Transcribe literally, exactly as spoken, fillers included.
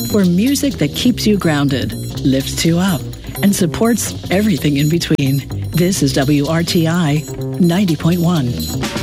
for music that keeps you grounded, lifts you up, and supports everything in between. This is W R T I ninety point one.